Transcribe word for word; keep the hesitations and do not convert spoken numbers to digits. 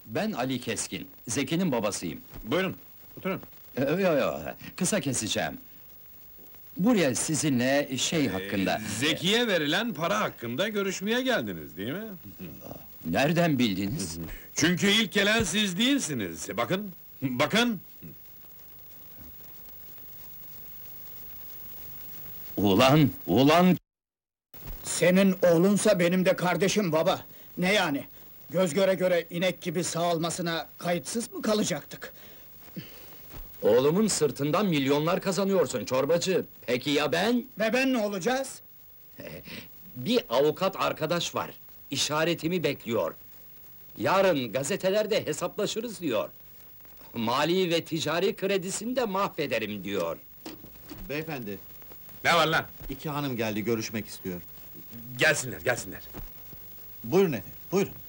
Ben Ali Keskin, Zeki'nin babasıyım. Buyurun, oturun. Ee, yo yo, kısa keseceğim. Buraya sizinle şey hakkında... Ee, Zeki'ye verilen para hakkında görüşmeye geldiniz, değil mi? Nereden bildiniz? Çünkü ilk gelen siz değilsiniz. Bakın, bakın! Ulan, ulan! Senin oğlunsa benim de kardeşim baba. Ne yani? Göz göre göre inek gibi sağalmasına kayıtsız mı kalacaktık? Oğlumun sırtından milyonlar kazanıyorsun çorbacı. Peki ya ben? Ve ben ne olacağız? Bir avukat arkadaş var. İşaretimi bekliyor. Yarın gazetelerde hesaplaşırız diyor. Mali ve ticari kredisini de mahvederim diyor. Beyefendi, Ne var lan? iki hanım geldi, görüşmek istiyor. Gelsinler, gelsinler. Buyurun efendim, buyurun.